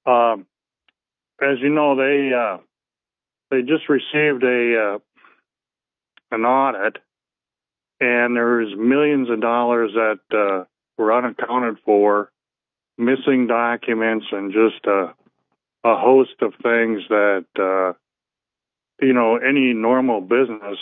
Um, as you know, they just received an audit, and there's millions of dollars that were unaccounted for, missing documents, and just a host of things that any normal business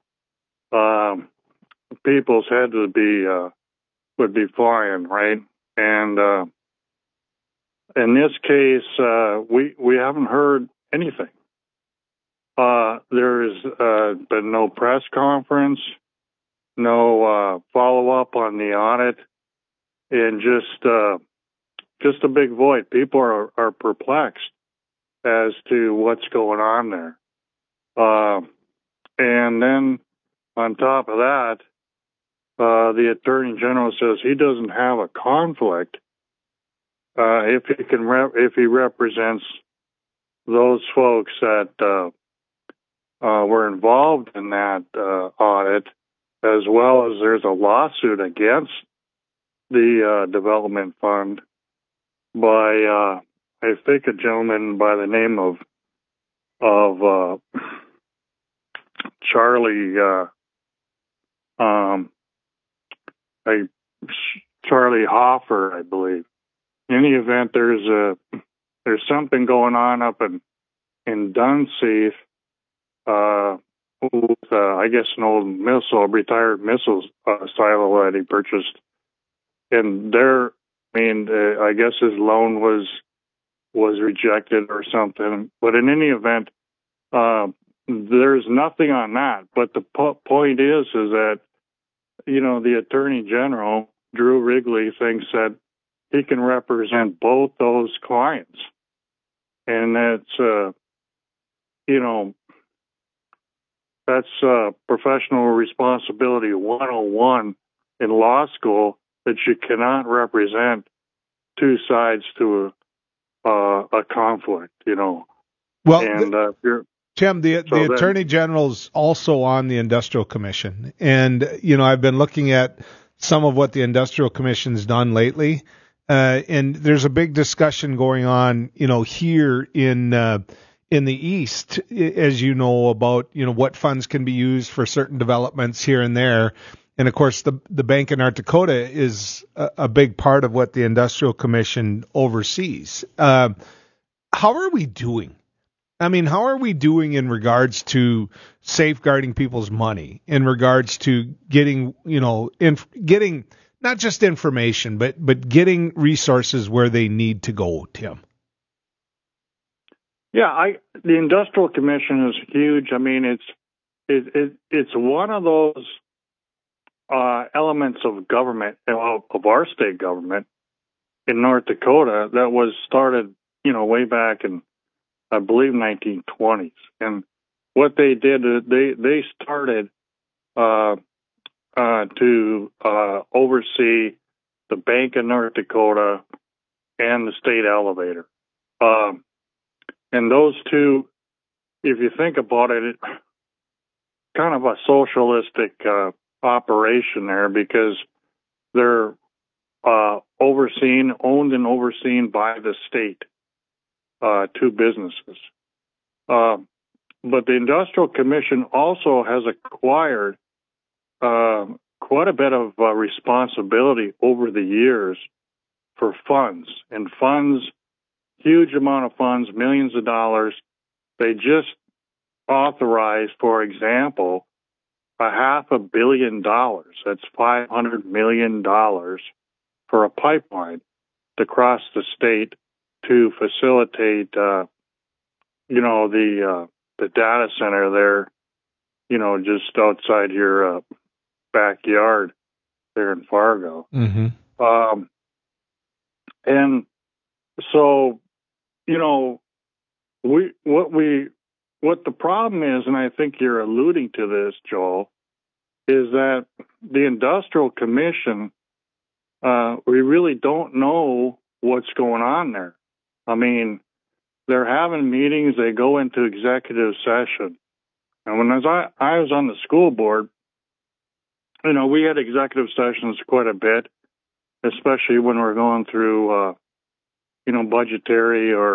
people's head would be flying, right? And in this case, we haven't heard anything. There's been no press conference, no follow up on the audit, and just a big void. People are perplexed as to what's going on there. And then on top of that, the Attorney General says he doesn't have a conflict if he represents those folks that were involved in that audit, as well as there's a lawsuit against the development fund by I think a gentleman by the name of Charlie Charlie Hoffer, I believe. In any event, there's something going on up in Dunseith with I guess an old retired missile silo that he purchased, and I guess his loan was rejected or something. But in any event, there's nothing on that. But the point is that the Attorney General, Drew Wrigley, thinks that he can represent both those clients, and that's professional responsibility 101 in law school, that you cannot represent two sides to a conflict. Well, and Tim, the Attorney General's also on the Industrial Commission. And, I've been looking at some of what the Industrial Commission's done lately. And there's a big discussion going on, here in the East, as you know, about, what funds can be used for certain developments here and there. And of course, the Bank of North Dakota is a big part of what the Industrial Commission oversees. How are we doing? I mean, how are we doing in regards to safeguarding people's money, in regards to getting, getting not just information, but getting resources where they need to go, Tim? Yeah, the Industrial Commission is huge. I mean, it's one of those elements of government, of our state government in North Dakota, that was started, way back in, I believe, 1920s. And what they did is they started to oversee the Bank of North Dakota and the state elevator. And those two, if you think about it, kind of a socialistic operation there, because they're owned and overseen by the state, two businesses. But the Industrial Commission also has acquired quite a bit of responsibility over the years for funds. And funds, huge amount of funds, millions of dollars. They just authorized, for example, $500 million. That's $500 million for a pipeline to cross the state to facilitate, the data center there, just outside your backyard there in Fargo. Mm-hmm. And so, what the problem is, and I think you're alluding to this, Joel, is that the Industrial Commission, we really don't know what's going on there. I mean, they're having meetings, they go into executive session. And when I was on the school board, we had executive sessions quite a bit, especially when we're going through, budgetary or